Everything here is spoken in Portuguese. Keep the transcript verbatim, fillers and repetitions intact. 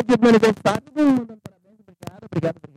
dia do meu aniversário, todo mundo mandando parabéns, obrigado, obrigado, obrigado.